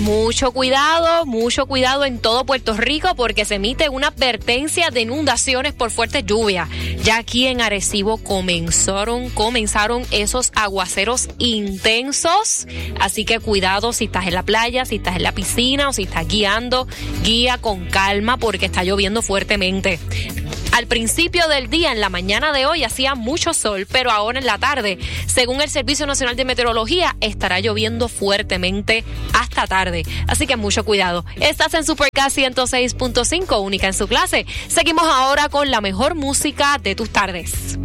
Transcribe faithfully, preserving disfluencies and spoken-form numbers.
Mucho cuidado, mucho cuidado en todo Puerto Rico porque se emite una advertencia de inundaciones por fuertes lluvias. Ya aquí en Arecibo comenzaron, comenzaron esos aguaceros intensos, así que cuidado si estás en la playa, si estás en la piscina o si estás guiando, guía con calma porque está lloviendo fuertemente. Al principio del día, en la mañana de hoy, hacía mucho sol, pero ahora en la tarde, según el Servicio Nacional de Meteorología, estará lloviendo fuertemente hasta tarde. Así que mucho cuidado. Estás en Supercast ciento seis punto cinco, única en su clase. Seguimos ahora con la mejor música de tus tardes.